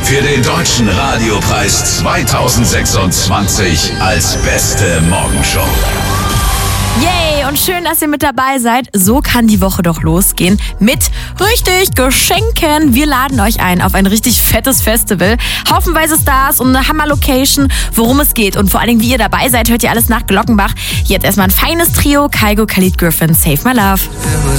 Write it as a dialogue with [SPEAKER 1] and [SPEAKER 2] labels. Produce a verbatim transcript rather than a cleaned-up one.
[SPEAKER 1] für den Deutschen Radiopreis zweitausendsechsundzwanzig als beste Morgenshow.
[SPEAKER 2] Yay, und schön, dass ihr mit dabei seid. So kann die Woche doch losgehen mit richtig Geschenken. Wir laden euch ein auf ein richtig fettes Festival. Haufenweise Stars und eine Hammer-Location. Worum es geht und vor allen Dingen, wie ihr dabei seid, hört ihr alles nach Glockenbach. Jetzt erstmal ein feines Trio. Kygo, Khalid, Griffin, Save My Love.